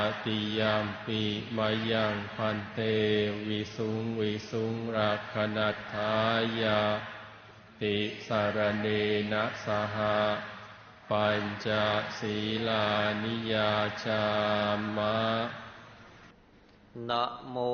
ติยามปิมายังพันเตวิสุงรักขณัฏฐายาติสารเนนะสหปัญจศีลานิยาจามะนะโม